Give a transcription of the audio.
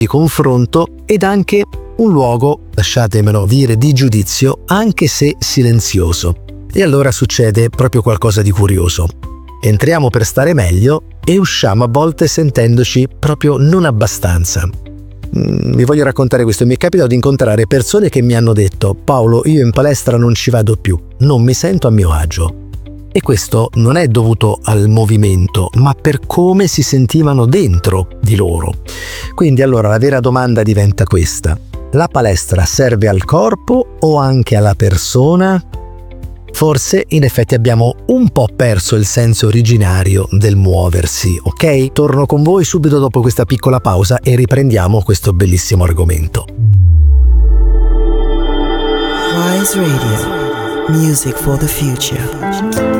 di confronto ed anche un luogo, lasciatemelo dire, di giudizio, anche se silenzioso. E allora succede proprio qualcosa di curioso. Entriamo per stare meglio e usciamo a volte sentendoci proprio non abbastanza. Vi voglio raccontare questo. Mi è capitato di incontrare persone che mi hanno detto: Paolo, io in palestra non ci vado più, non mi sento a mio agio. E questo non è dovuto al movimento, ma per come si sentivano dentro di loro. Quindi allora la vera domanda diventa questa: la palestra serve al corpo o anche alla persona? Forse in effetti abbiamo un po' perso il senso originario del muoversi, ok? Torno con voi subito dopo questa piccola pausa e riprendiamo questo bellissimo argomento. Wise Radio, music for the future.